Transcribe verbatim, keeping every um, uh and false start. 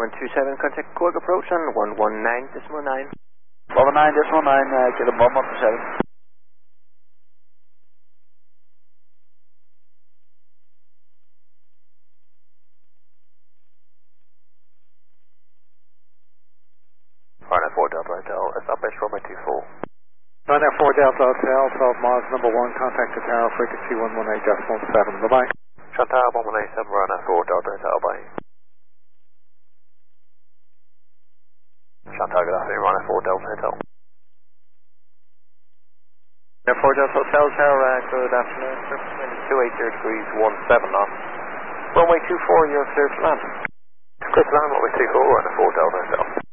one two seven, contact Cork approach on one one nine decimal nine. one one nine decimal nine, uh, get him one one seven. Ryanair four Delta Hotel, establish runway two four. Ryanair four Delta Hotel, twelve miles, number one, contact the tower, frequency one one eight decimal seven, bye-bye. Chantal one one eight seven, Ryanair four Delta Hotel, bye. Chantal, good afternoon, Ryanair four Delta Hotel. Ryanair four Delta Hotel, tower, uh, good afternoon, two eight zero degrees, one seven knots. Runway two four, you're clear to land. Clear to land, runway two four, Ryanair four Delta Hotel.